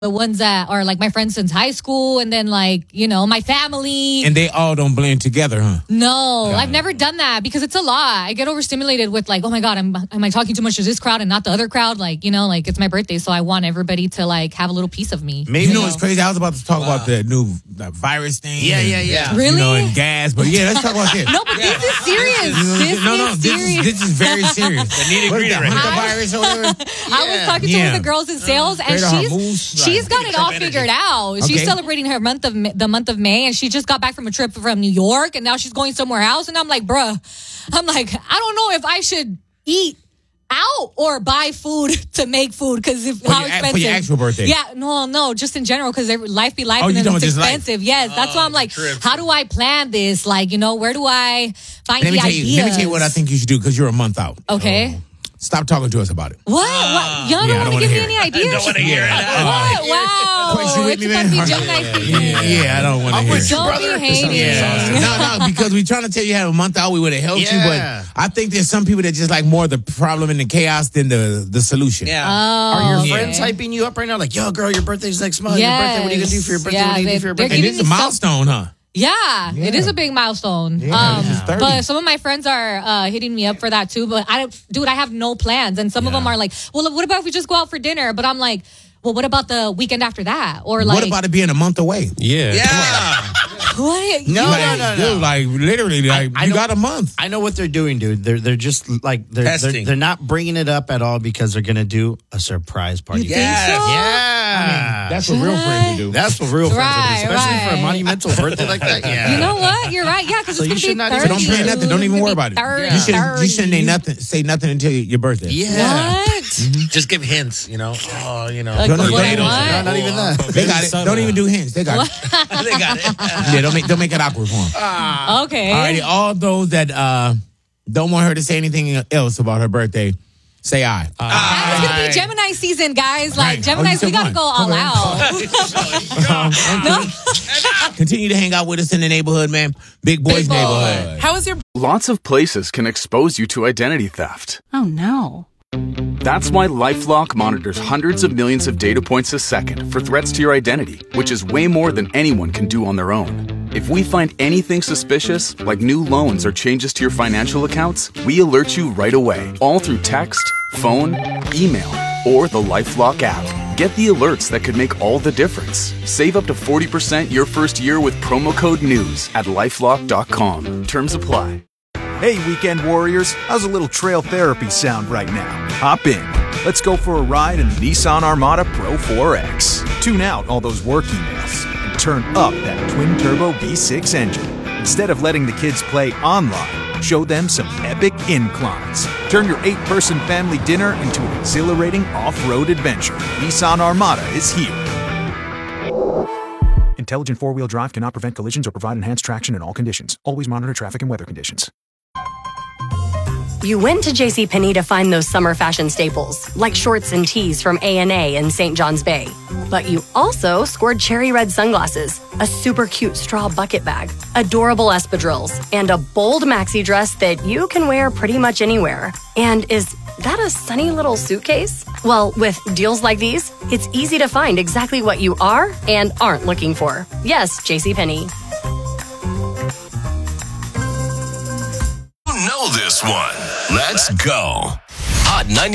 the ones that are like my friends since high school, and then like, you know, my family. And they all don't blend together, huh? No, I've never done that because it's a lot. I get overstimulated with like, oh my God, am I talking too much to this crowd and not the other crowd? Like, you know, like it's my birthday, so I want everybody to like have a little piece of me. Maybe you know what's crazy? I was about to talk about the new virus thing. Yeah. Really? You know, and gas. But yeah, let's talk about this. No, but this is serious. This is very serious. The nitty-gritty right Hunter virus or whatever? I was talking to one of the girls in sales, and she's got it all figured out. Okay. She's celebrating her the month of May, and she just got back from a trip from New York, and now she's going somewhere else. And I'm like, bruh, I don't know if I should eat out or buy food to make food because how expensive for your actual birthday. Yeah, no, just in general because life be life Oh, and you then talking it's just expensive. life? Yes, that's why I'm like, how do I plan this? Like, you know, where do I find the ideas? Let me tell you what I think you should do because you're a month out. Okay. Stop talking to us about it. What? Y'all Yeah, I don't want to give me any ideas? I don't want to hear it. What? Wow. Quincy, you with me, It's man? about to be Gemini season. Yeah, I don't want to hear it. Don't be hating. Yeah. No, because we're trying to tell you how a month out we would have helped you, but I think there's some people that just like more the problem and the chaos than the solution. Yeah. Oh, Are your friends hyping you up right now? Like, yo, girl, your birthday's next month. Yes. Your birthday, what are you going to do for your birthday? Yeah, What are you going to do for your they're birthday? And giving it's a me milestone, huh? Yeah, it is a big milestone. Yeah, this is 30. But some of my friends are hitting me up for that too. But I have no plans. And some of them are like, well, what about if we just go out for dinner? But I'm like, well, what about the weekend after that? Or like, What about it being a month away? Yeah. what? No. Dude, like literally, like I you know- got a month. I know what they're doing, dude. They're just like they're not bringing it up at all because they're gonna do a surprise party. You think so? Yeah, That's what real friends do. that's what real friends Right, do, especially for a right. monumental birthday like that. Yeah, You know what? You're right. Yeah, because So you it's should going not to be even- 30. So don't plan nothing. Don't even worry about it. Yeah. You shouldn't say nothing until your birthday. Yeah. What? Just give hints, you know. Oh, you know. Like Don't- what don't- I don't- want? Not even that. They got it. Don't even do hints. They got it. They got it. Yeah, don't make it awkward for them. Okay. Alrighty, all those that don't want her to say anything else about her birthday, say aye. It's going to be Gemini season, guys. Like, Right. Geminis, Oh, we you got to said go one. all Okay. out. Continue to hang out with us in the neighborhood, man. Big Boys Boy. Neighborhood. How is your... Lots of places can expose you to identity theft. Oh, no. That's why LifeLock monitors hundreds of millions of data points a second for threats to your identity, which is way more than anyone can do on their own. If we find anything suspicious, like new loans or changes to your financial accounts, we alert you right away, all through text, phone, email, or the LifeLock app. Get the alerts that could make all the difference. Save up to 40% your first year with promo code NEWS at LifeLock.com. Terms apply. Hey, weekend warriors, how's a little trail therapy sound right now? Hop in. Let's go for a ride in the Nissan Armada Pro 4X. Tune out all those work emails and turn up that twin-turbo V6 engine. Instead of letting the kids play online, show them some epic inclines. Turn your 8-person family dinner into an exhilarating off-road adventure. Nissan Armada is here. Intelligent four-wheel drive cannot prevent collisions or provide enhanced traction in all conditions. Always monitor traffic and weather conditions. You went to JCPenney to find those summer fashion staples, like shorts and tees from A&A in St. John's Bay. But you also scored cherry red sunglasses, a super cute straw bucket bag, adorable espadrilles, and a bold maxi dress that you can wear pretty much anywhere. And is that a sunny little suitcase? Well, with deals like these, it's easy to find exactly what you are and aren't looking for. Yes, JCPenney. You know this one. Let's go. Hot 90.